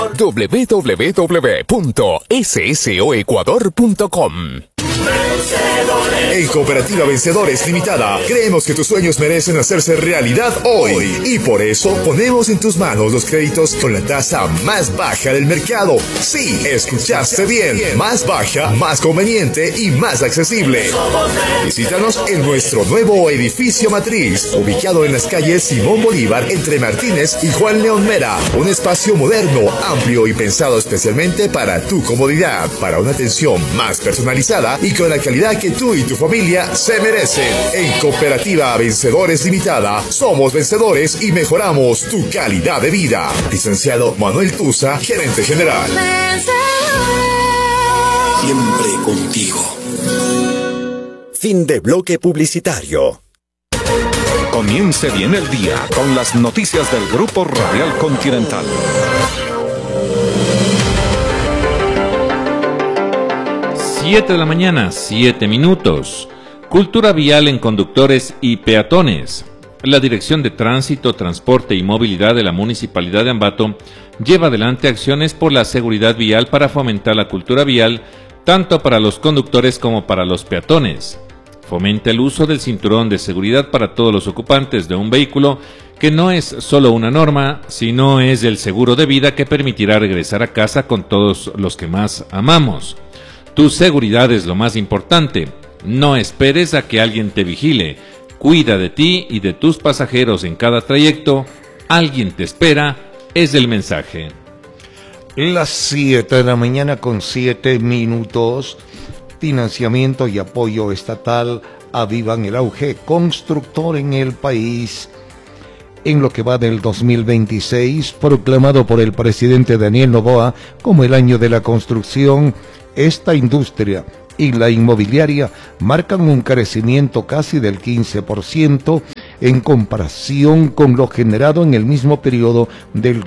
www.ssoecuador.com. En Cooperativa Vencedores Limitada, creemos que tus sueños merecen hacerse realidad hoy. Y por eso ponemos en tus manos los créditos con la tasa más baja del mercado. Sí, escuchaste bien. Más baja, más conveniente y más accesible. Visítanos en nuestro nuevo edificio matriz, ubicado en las calles Simón Bolívar, entre Martínez y Juan León Mera. Un espacio moderno, amplio y pensado especialmente para tu comodidad, para una atención más personalizada y con la calidad que tú y tu familia se merecen. En Cooperativa Vencedores Limitada, somos vencedores y mejoramos tu calidad de vida. Licenciado Manuel Tusa, gerente general. Siempre contigo. Fin de bloque publicitario. Comience bien el día con las noticias del Grupo Radial Continental. 7 de la mañana, 7 minutos. Cultura vial en conductores y peatones. La Dirección de Tránsito, Transporte y Movilidad de la Municipalidad de Ambato lleva adelante acciones por la seguridad vial para fomentar la cultura vial, tanto para los conductores como para los peatones. Fomenta el uso del cinturón de seguridad para todos los ocupantes de un vehículo, que no es solo una norma, sino es el seguro de vida que permitirá regresar a casa con todos los que más amamos. Tu seguridad es lo más importante. No esperes a que alguien te vigile. Cuida de ti y de tus pasajeros en cada trayecto. Alguien te espera, es el mensaje. Las 7 de la mañana con 7 minutos. Financiamiento y apoyo estatal avivan el auge constructor en el país. En lo que va del 2026, proclamado por el presidente Daniel Noboa como el año de la construcción, esta industria y la inmobiliaria marcan un crecimiento casi del 15% en comparación con lo generado en el mismo periodo del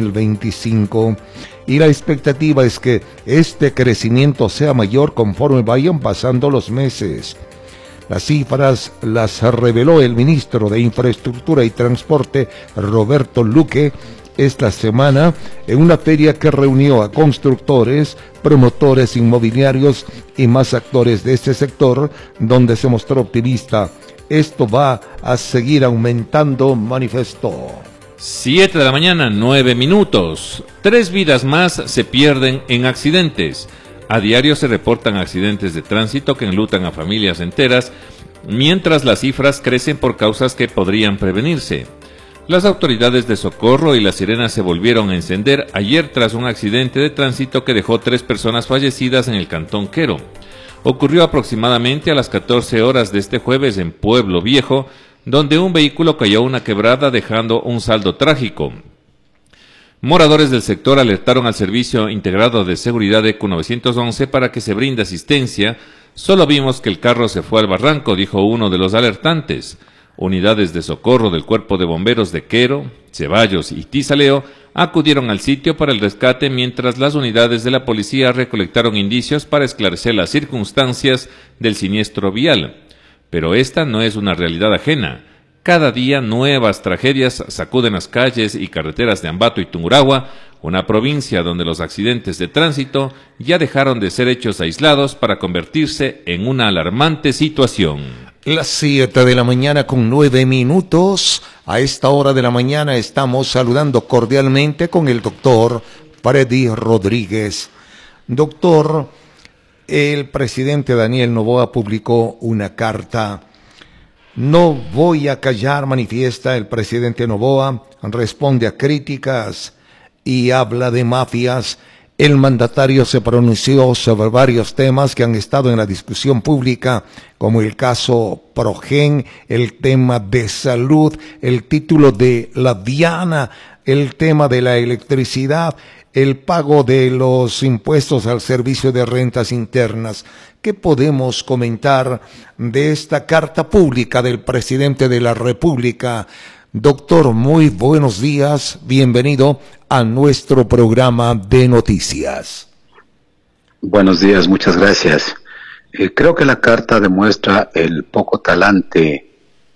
2025. Y la expectativa es que este crecimiento sea mayor conforme vayan pasando los meses. Las cifras las reveló el ministro de Infraestructura y Transporte, Roberto Luque, esta semana en una feria que reunió a constructores, promotores inmobiliarios y más actores de este sector, donde se mostró optimista. Esto va a seguir aumentando, manifestó. 7 de la mañana, 9 minutos. 3 vidas más se pierden en accidentes. A diario se reportan accidentes de tránsito que enlutan a familias enteras, mientras las cifras crecen por causas que podrían prevenirse. Las autoridades de socorro y las sirenas se volvieron a encender ayer tras un accidente de tránsito que dejó 3 personas fallecidas en el cantón Quero. Ocurrió aproximadamente a las 14 horas de este jueves en Pueblo Viejo, donde un vehículo cayó a una quebrada dejando un saldo trágico. Moradores del sector alertaron al Servicio Integrado de Seguridad de ECU 911 para que se brinde asistencia. Solo vimos que el carro se fue al barranco, dijo uno de los alertantes. Unidades de socorro del Cuerpo de Bomberos de Quero, Ceballos y Tizaleo acudieron al sitio para el rescate, mientras las unidades de la policía recolectaron indicios para esclarecer las circunstancias del siniestro vial. Pero esta no es una realidad ajena. Cada día nuevas tragedias sacuden las calles y carreteras de Ambato y Tungurahua, una provincia donde los accidentes de tránsito ya dejaron de ser hechos aislados para convertirse en una alarmante situación. Las 7 de la mañana con 9 minutos. A esta hora de la mañana estamos saludando cordialmente con el doctor Freddy Rodríguez. Doctor, el presidente Daniel Noboa publicó una carta. No voy a callar, manifiesta el presidente Noboa, responde a críticas y habla de mafias. El mandatario se pronunció sobre varios temas que han estado en la discusión pública, como el caso Progen, el tema de salud, el título de la Diana, el tema de la electricidad, el pago de los impuestos al servicio de rentas internas. ¿Qué podemos comentar de esta carta pública del presidente de la República? Doctor, muy buenos días, bienvenido a nuestro programa de noticias. Buenos días, muchas gracias. Creo que la carta demuestra el poco talante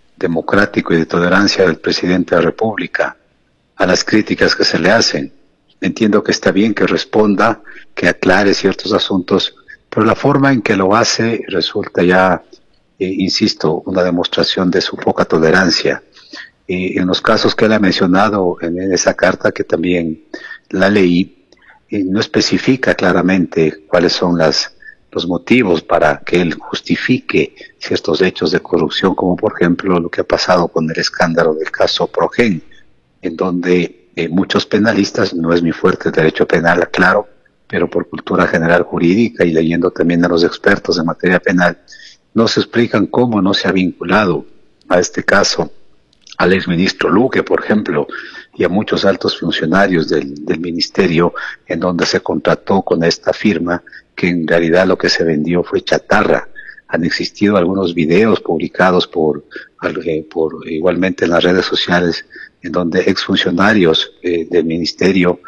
democrático y de tolerancia del presidente de la República a las críticas que se le hacen. entiendo que está bien que responda, que aclare ciertos asuntos, pero la forma en que lo hace resulta ya, insisto, una demostración de su poca tolerancia. En los casos que él ha mencionado en esa carta, que también la leí, no especifica claramente cuáles son los motivos para que él justifique ciertos hechos de corrupción, como por ejemplo lo que ha pasado con el escándalo del caso Progen, en donde muchos penalistas, no es mi fuerte el derecho penal, claro, pero por cultura general jurídica y leyendo también a los expertos en materia penal, no se explican cómo no se ha vinculado a este caso al exministro Luque, por ejemplo, y a muchos altos funcionarios del ministerio, en donde se contrató con esta firma, que en realidad lo que se vendió fue chatarra. Han existido algunos videos publicados por igualmente en las redes sociales, en donde exfuncionarios del ministerio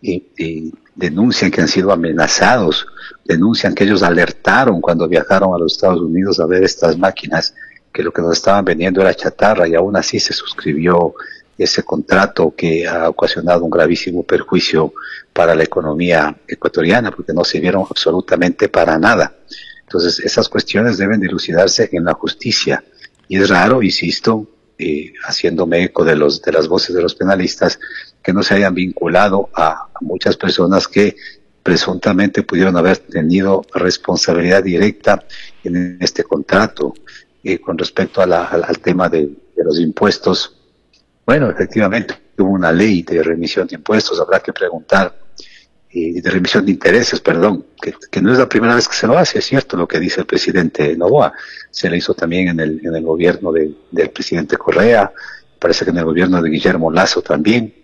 denuncian que han sido amenazados, denuncian que ellos alertaron cuando viajaron a los Estados Unidos a ver estas máquinas, que lo que nos estaban vendiendo era chatarra, y aún así se suscribió ese contrato que ha ocasionado un gravísimo perjuicio para la economía ecuatoriana, porque no sirvieron absolutamente para nada. Entonces, esas cuestiones deben dilucidarse en la justicia. Y es raro, insisto, haciéndome eco de las voces de los penalistas, que no se hayan vinculado a muchas personas que presuntamente pudieron haber tenido responsabilidad directa en este contrato. Con respecto al tema de los impuestos, bueno, efectivamente hubo una ley de remisión de impuestos, habrá que preguntar, de remisión de intereses, perdón, que no es la primera vez que se lo hace, es cierto lo que dice el presidente Noboa, se le hizo también en el gobierno del presidente Correa, parece que en el gobierno de Guillermo Lasso también,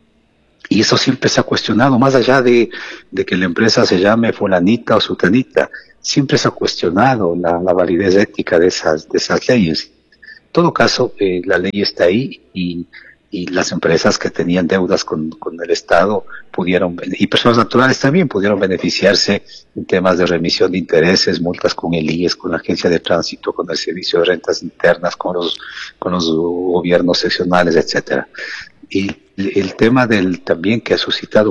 y eso siempre se ha cuestionado, más allá de que la empresa se llame fulanita o sutanita, siempre se ha cuestionado la validez ética de esas leyes. En todo caso, la ley está ahí y las empresas que tenían deudas con el Estado pudieron, y personas naturales también pudieron beneficiarse en temas de remisión de intereses, multas con el IES, con la Agencia de Tránsito, con el Servicio de Rentas Internas, con los gobiernos seccionales, etcétera. Y el tema también que ha suscitado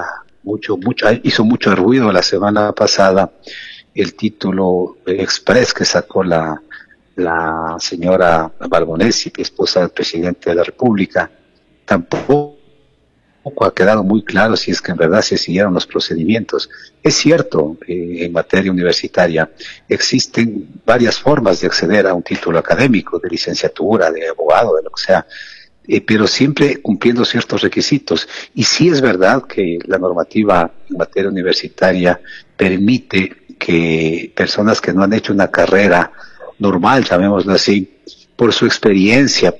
hizo mucho ruido la semana pasada, el título express que sacó la señora Balbonesi, esposa del presidente de la República. Tampoco ha quedado muy claro si es que en verdad se siguieron los procedimientos. Es cierto, en materia universitaria existen varias formas de acceder a un título académico, de licenciatura, de abogado, de lo que sea, pero siempre cumpliendo ciertos requisitos. Y sí es verdad que la normativa en materia universitaria permite que personas que no han hecho una carrera normal, llamémoslo así, por su experiencia,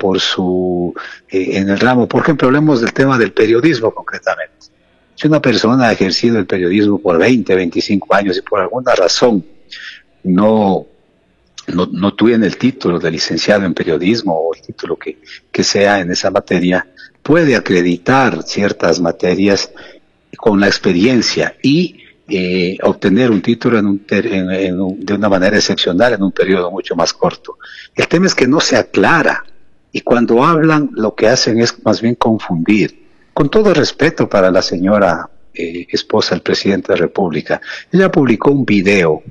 en el ramo, por ejemplo, hablemos del tema del periodismo concretamente. Si una persona ha ejercido el periodismo por 20, 25 años y por alguna razón no tiene el título de licenciado en periodismo o el título que sea en esa materia, puede acreditar ciertas materias con la experiencia y obtener un título de una manera excepcional en un periodo mucho más corto. El tema es que no se aclara, y cuando hablan lo que hacen es más bien confundir. Con todo respeto para la señora esposa del presidente de la República, ella publicó un video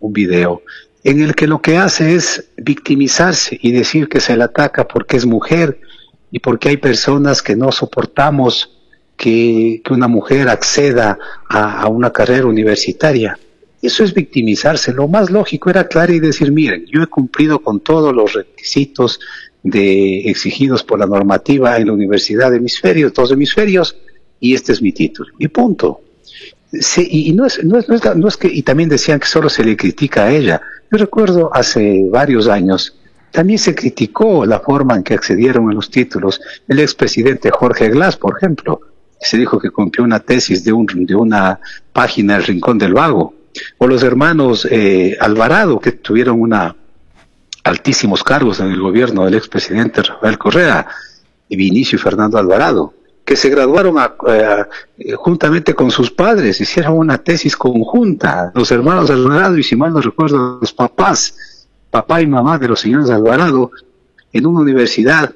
en el que lo que hace es victimizarse y decir que se la ataca porque es mujer y porque hay personas que no soportamos que una mujer acceda a una carrera universitaria. Eso es victimizarse. Lo más lógico era aclarar y decir, miren, yo he cumplido con todos los requisitos exigidos por la normativa en la Universidad de Hemisferios, 2 hemisferios, y este es mi título. Y punto. Sí, y también decían que solo se le critica a ella. Yo recuerdo hace varios años, también se criticó la forma en que accedieron a los títulos. El expresidente Jorge Glass, por ejemplo, se dijo que cumplió una tesis de una página del Rincón del Vago, o los hermanos Alvarado, que tuvieron altísimos cargos en el gobierno del expresidente Rafael Correa, y Vinicio y Fernando Alvarado, que se graduaron juntamente con sus padres, hicieron una tesis conjunta, los hermanos Alvarado, y si mal no recuerdo, los papá y mamá de los señores Alvarado, en una universidad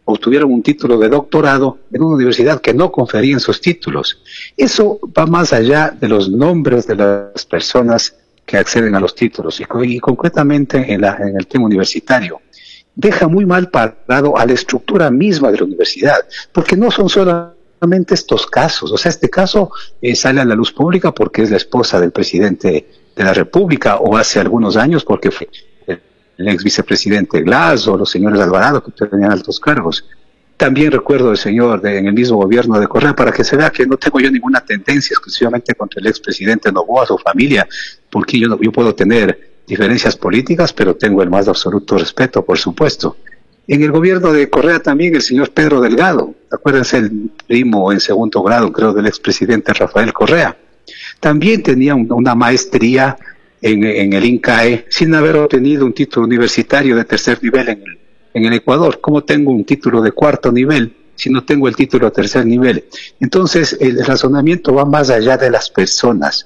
obtuvieron un título de doctorado en una universidad que no confería esos títulos. Eso va más allá de los nombres de las personas que acceden a los títulos y concretamente en el tema universitario. Deja muy mal parado a la estructura misma de la universidad, porque no son solamente estos casos. O sea, este caso sale a la luz pública porque es la esposa del presidente de la República, o hace algunos años porque fue el ex vicepresidente Glass o los señores Alvarado que tenían altos cargos. También recuerdo el señor en el mismo gobierno de Correa, para que se vea que no tengo yo ninguna tendencia exclusivamente contra el expresidente Noboa, su familia, porque yo puedo tener diferencias políticas, pero tengo el más absoluto respeto, por supuesto. En el gobierno de Correa también el señor Pedro Delgado, acuérdense, el primo en segundo grado, creo, del expresidente Rafael Correa, también tenía una maestría en el INCAE sin haber obtenido un título universitario de tercer nivel en el Ecuador. ¿Cómo tengo un título de cuarto nivel si no tengo el título de tercer nivel? Entonces, el razonamiento va más allá de las personas.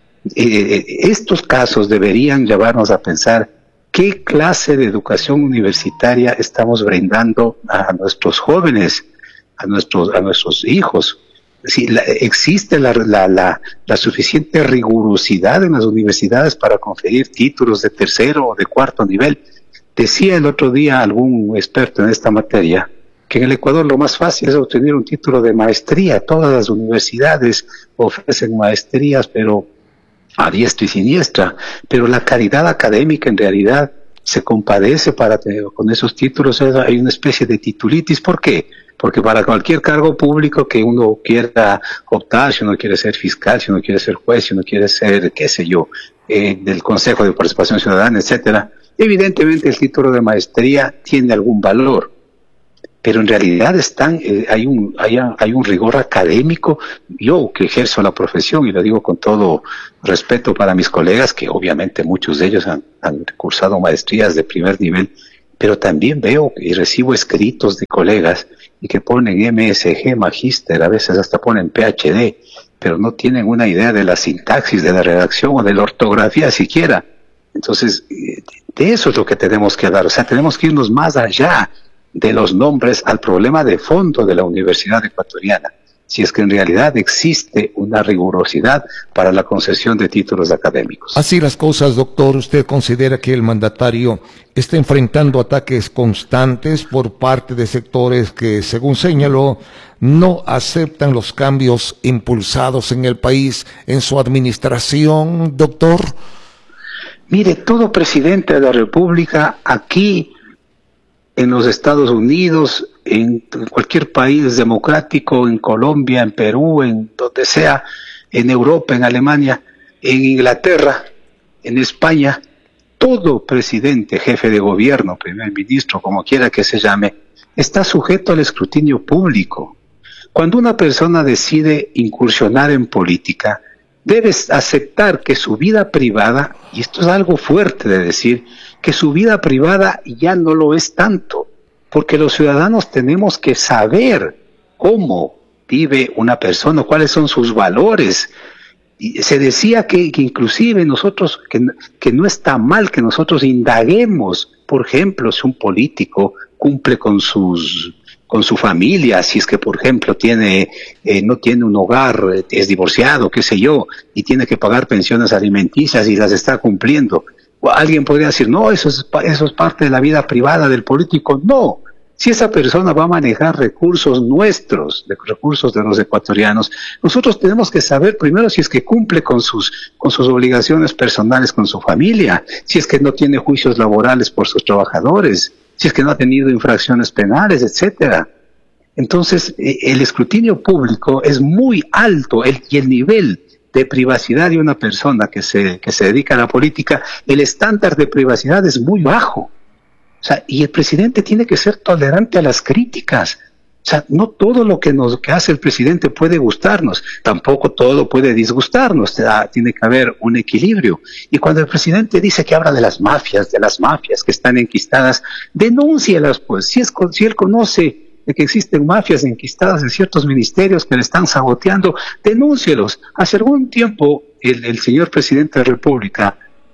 Estos casos deberían llevarnos a pensar qué clase de educación universitaria estamos brindando a nuestros jóvenes, a nuestros hijos. Si existe la suficiente rigurosidad en las universidades para conferir títulos de tercero o de cuarto nivel. Decía el otro día algún experto en esta materia que en el Ecuador lo más fácil es obtener un título de maestría. Todas las universidades ofrecen maestrías, pero a diestra y siniestra, pero la calidad académica en realidad se compadece con esos títulos. Hay una especie de titulitis. ¿Por qué? Porque para cualquier cargo público que uno quiera optar, si uno quiere ser fiscal, si uno quiere ser juez, si uno quiere ser, qué sé yo, del Consejo de Participación Ciudadana, etcétera, evidentemente el título de maestría tiene algún valor, pero en realidad hay un rigor académico. Yo que ejerzo la profesión, y lo digo con todo respeto para mis colegas, que obviamente muchos de ellos han cursado maestrías de primer nivel, pero también veo y recibo escritos de colegas y que ponen MSG, magíster, a veces hasta ponen PhD, pero no tienen una idea de la sintaxis, de la redacción o de la ortografía siquiera. Entonces, de eso es lo que tenemos que hablar. O sea, tenemos que irnos más allá de los nombres al problema de fondo de la Universidad Ecuatoriana, si es que en realidad existe una rigurosidad para la concesión de títulos académicos. Así las cosas, doctor, ¿usted considera que el mandatario está enfrentando ataques constantes por parte de sectores que, según señaló, no aceptan los cambios impulsados en el país en su administración, doctor? Mire, todo presidente de la República aquí, en los Estados Unidos, en cualquier país democrático, en Colombia, en Perú, en donde sea, en Europa, en Alemania, en Inglaterra, en España, todo presidente, jefe de gobierno, primer ministro, como quiera que se llame, está sujeto al escrutinio público. Cuando una persona decide incursionar en política, debes aceptar que su vida privada, y esto es algo fuerte de decir, que su vida privada ya no lo es tanto, porque los ciudadanos tenemos que saber cómo vive una persona, cuáles son sus valores. Y se decía que inclusive nosotros, que no está mal que nosotros indaguemos, por ejemplo, si un político cumple con su familia, si es que, por ejemplo, no tiene un hogar, es divorciado, qué sé yo, y tiene que pagar pensiones alimenticias y las está cumpliendo. Alguien podría decir, no, eso es parte de la vida privada del político. No, si esa persona va a manejar recursos nuestros, recursos de los ecuatorianos, nosotros tenemos que saber primero si es que cumple con sus obligaciones personales con su familia, si es que no tiene juicios laborales por sus trabajadores, si es que no ha tenido infracciones penales, etcétera. Entonces, el escrutinio público es muy alto y el nivel de privacidad de una persona que se dedica a la política, el estándar de privacidad es muy bajo. O sea, y el presidente tiene que ser tolerante a las críticas. O sea, no todo lo que hace el presidente puede gustarnos, tampoco todo puede disgustarnos, tiene que haber un equilibrio. Y cuando el presidente dice que habla de las mafias que están enquistadas, denúncielas, pues, si él conoce de que existen mafias enquistadas en ciertos ministerios que le están saboteando, denúncielos. Hace algún tiempo el señor presidente de la República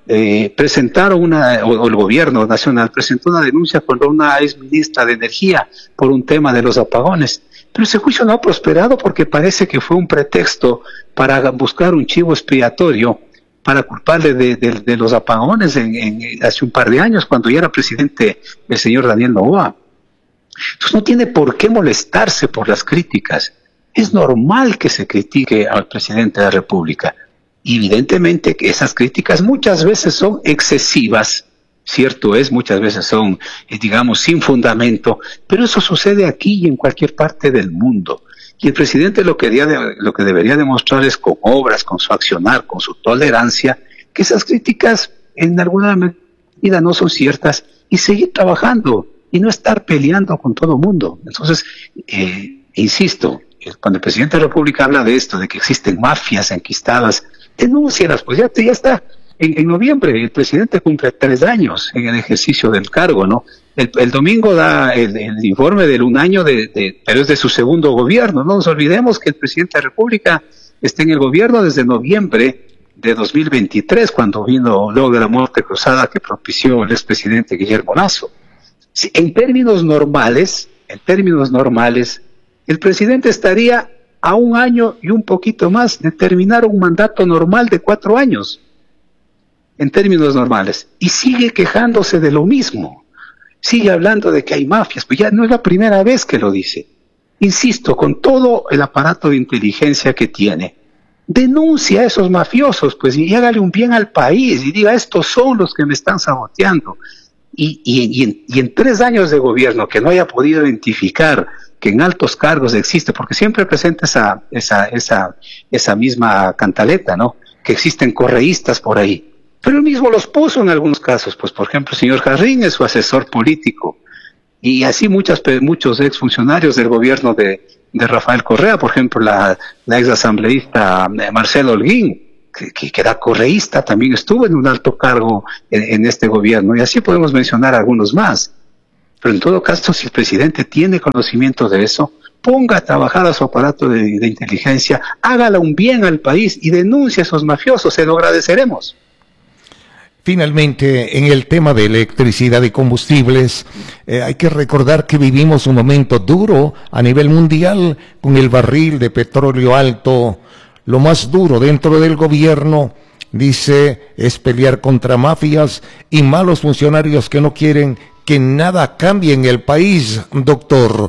presentaron o el gobierno nacional presentó una denuncia contra una ex ministra de Energía por un tema de los apagones. Pero ese juicio no ha prosperado porque parece que fue un pretexto para buscar un chivo expiatorio para culparle de los apagones hace un par de años, cuando ya era presidente el señor Daniel Noboa. Entonces no tiene por qué molestarse por las críticas. Es normal que se critique al presidente de la República. Evidentemente que esas críticas muchas veces son excesivas, cierto es, muchas veces son, digamos, sin fundamento, pero eso sucede aquí y en cualquier parte del mundo. Y el presidente lo que debería demostrar es con obras, con su accionar, con su tolerancia, que esas críticas en alguna medida no son ciertas y seguir trabajando y no estar peleando con todo el mundo. Entonces, insisto, cuando el presidente de la República habla de esto, de que existen mafias enquistadas, denúncialas, pues ya está. En noviembre el presidente cumple 3 años en el ejercicio del cargo, ¿no? El domingo da el informe del 1 año, pero es de su segundo gobierno. No nos olvidemos que el presidente de la República está en el gobierno desde noviembre de 2023, cuando vino luego de la muerte cruzada que propició el expresidente Guillermo Lasso. Sí, en términos normales, el presidente estaría a 1 año y un poquito más de terminar un mandato normal de 4 años, en términos normales, y sigue quejándose de lo mismo, sigue hablando de que hay mafias, pues ya no es la primera vez que lo dice. Insisto, con todo el aparato de inteligencia que tiene, denuncia a esos mafiosos, pues, y hágale un bien al país, y diga, estos son los que me están saboteando. Y en 3 años de gobierno que no haya podido identificar que en altos cargos existe, porque siempre presenta esa misma cantaleta, ¿no? Que existen correístas por ahí. Pero él mismo los puso en algunos casos, pues por ejemplo el señor Jarrín es su asesor político, y así muchos exfuncionarios del gobierno de Rafael Correa, por ejemplo la ex asambleísta Marcela Holguín, que era correísta, también estuvo en un alto cargo en este gobierno, y así podemos mencionar algunos más. Pero en todo caso, si el presidente tiene conocimiento de eso, ponga a trabajar a su aparato de inteligencia, hágale un bien al país y denuncie a esos mafiosos, se lo agradeceremos. Finalmente, en el tema de electricidad y combustibles, hay que recordar que vivimos un momento duro a nivel mundial con el barril de petróleo alto. Lo más duro dentro del gobierno, dice, es pelear contra mafias y malos funcionarios que no quieren que nada cambie en el país, doctor.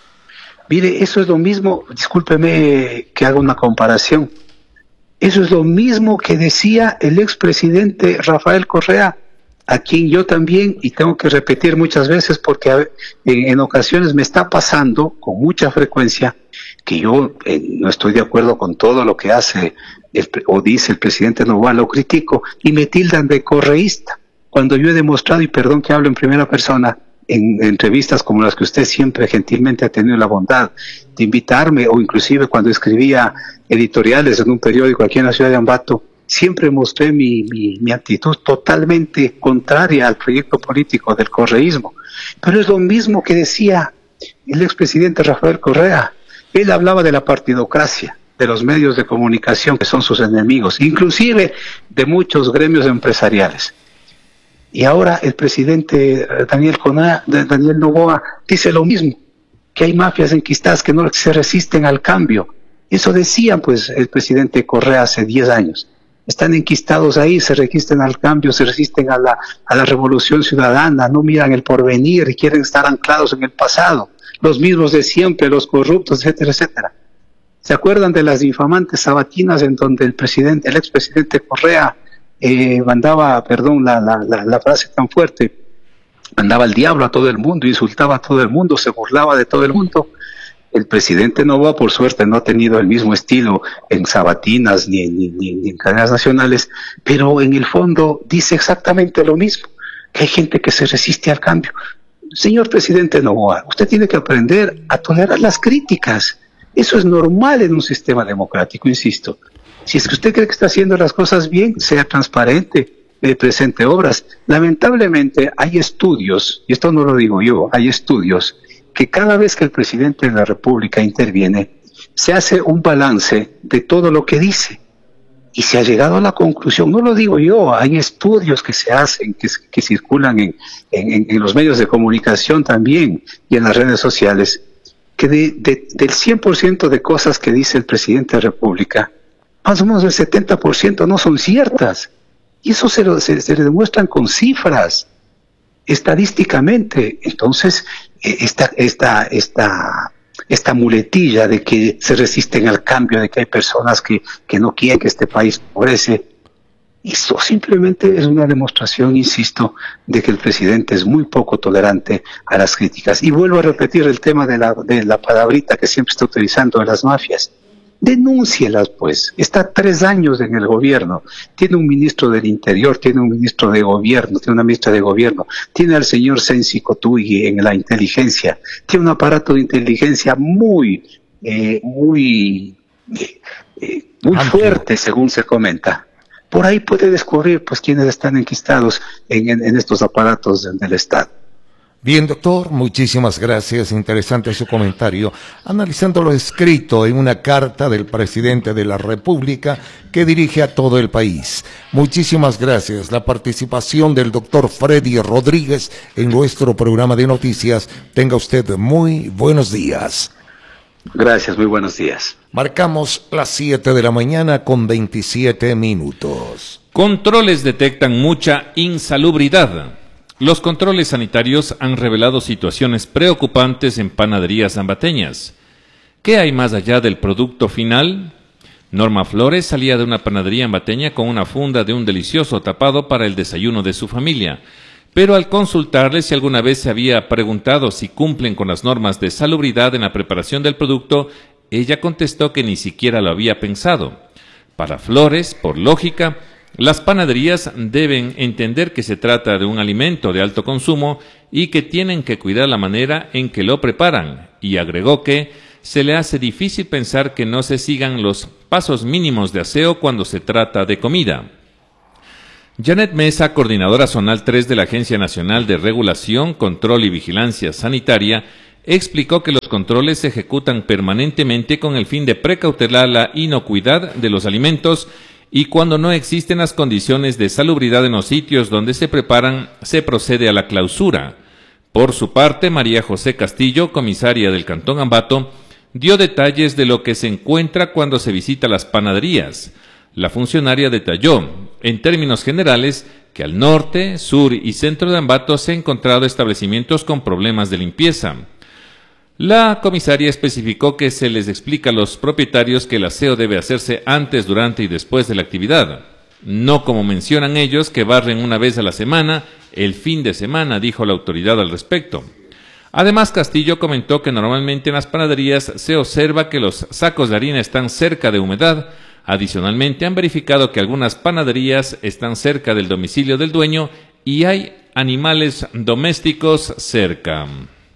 Mire, eso es lo mismo, discúlpeme que haga una comparación. Eso es lo mismo que decía el expresidente Rafael Correa, a quien yo también, y tengo que repetir muchas veces porque en ocasiones me está pasando con mucha frecuencia que yo no estoy de acuerdo con todo lo que hace o dice el presidente Noboa, lo critico y me tildan de correísta, cuando yo he demostrado, y perdón que hablo en primera persona, en entrevistas como las que usted siempre gentilmente ha tenido la bondad de invitarme, o inclusive cuando escribía editoriales en un periódico aquí en la ciudad de Ambato, siempre mostré mi actitud totalmente contraria al proyecto político del correísmo. Pero es lo mismo que decía el expresidente Rafael Correa. Él hablaba de la partidocracia, de los medios de comunicación que son sus enemigos, inclusive de muchos gremios empresariales. Y ahora el presidente Daniel Noboa dice lo mismo, que hay mafias enquistadas que no se resisten al cambio. Eso decía pues el presidente Correa hace 10 años. Están enquistados ahí, se resisten al cambio, se resisten a la revolución ciudadana, no miran el porvenir y quieren estar anclados en el pasado. Los mismos de siempre, los corruptos, etcétera, etcétera. ¿Se acuerdan de las infamantes sabatinas en donde el expresidente Correa mandaba, perdón la frase tan fuerte, mandaba al diablo a todo el mundo, insultaba a todo el mundo, se burlaba de todo el mundo? El presidente Noboa, por suerte, no ha tenido el mismo estilo en sabatinas ni en cadenas nacionales, pero en el fondo dice exactamente lo mismo, que hay gente que se resiste al cambio. Señor presidente Noboa, usted tiene que aprender a tolerar las críticas. Eso es normal en un sistema democrático, insisto. Si es que usted cree que está haciendo las cosas bien, sea transparente, presente obras. Lamentablemente hay estudios, y esto no lo digo yo, hay estudios que cada vez que el presidente de la República interviene, se hace un balance de todo lo que dice. Y se ha llegado a la conclusión, no lo digo yo, hay estudios que se hacen, que circulan en los medios de comunicación también y en las redes sociales, que del 100% de cosas que dice el presidente de la República, más o menos el 70% no son ciertas. Y eso se le demuestran con cifras, estadísticamente. Entonces, esta muletilla de que se resisten al cambio, de que hay personas que no quieren que este país progrese, eso simplemente es una demostración, insisto, de que el presidente es muy poco tolerante a las críticas. Y vuelvo a repetir el tema de la palabrita que siempre está utilizando de las mafias. Denúncielas, pues. Está 3 años en el gobierno. Tiene un ministro del Interior, tiene un ministro de Gobierno, tiene una ministra de Gobierno, tiene al señor Sensi Cotugui en la inteligencia, tiene un aparato de inteligencia muy fuerte, según se comenta. Por ahí puede descubrir, pues, quiénes están enquistados en estos aparatos del Estado. Bien, doctor, muchísimas gracias. Interesante su comentario. Analizando lo escrito en una carta del presidente de la República que dirige a todo el país. Muchísimas gracias. La participación del doctor Freddy Rodríguez en nuestro programa de noticias. Tenga usted muy buenos días. Gracias, muy buenos días. Marcamos las 7 de la mañana con 27 minutos. Controles detectan mucha insalubridad. Los controles sanitarios han revelado situaciones preocupantes en panaderías ambateñas. ¿Qué hay más allá del producto final? Norma Flores salía de una panadería ambateña con una funda de un delicioso tapado para el desayuno de su familia, pero al consultarle si alguna vez se había preguntado si cumplen con las normas de salubridad en la preparación del producto, ella contestó que ni siquiera lo había pensado. Para Flores, por lógica, las panaderías deben entender que se trata de un alimento de alto consumo y que tienen que cuidar la manera en que lo preparan, y agregó que se le hace difícil pensar que no se sigan los pasos mínimos de aseo cuando se trata de comida. Janet Mesa, coordinadora zonal 3 de la Agencia Nacional de Regulación, Control y Vigilancia Sanitaria, explicó que los controles se ejecutan permanentemente con el fin de precautelar la inocuidad de los alimentos y cuando no existen las condiciones de salubridad en los sitios donde se preparan, se procede a la clausura. Por su parte, María José Castillo, comisaria del Cantón Ambato, dio detalles de lo que se encuentra cuando se visita las panaderías. La funcionaria detalló, en términos generales, que al norte, sur y centro de Ambato se han encontrado establecimientos con problemas de limpieza. La comisaria especificó que se les explica a los propietarios que el aseo debe hacerse antes, durante y después de la actividad. No como mencionan ellos, que barren una vez a la semana, el fin de semana, dijo la autoridad al respecto. Además, Castillo comentó que normalmente en las panaderías se observa que los sacos de harina están cerca de humedad. Adicionalmente, han verificado que algunas panaderías están cerca del domicilio del dueño y hay animales domésticos cerca.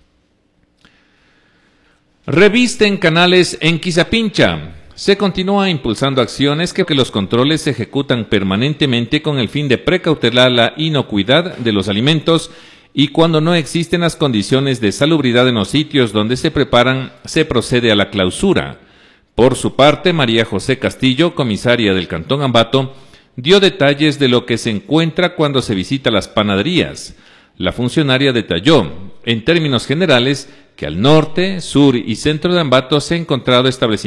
Revisten canales en Quizapincha. Se continúa impulsando acciones que los controles se ejecutan permanentemente con el fin de precautelar la inocuidad de los alimentos y cuando no existen las condiciones de salubridad en los sitios donde se preparan, se procede a la clausura. Por su parte, María José Castillo, comisaria del Cantón Ambato, dio detalles de lo que se encuentra cuando se visita las panaderías. La funcionaria detalló, en términos generales, que al norte, sur y centro de Ambato se han encontrado establecimientos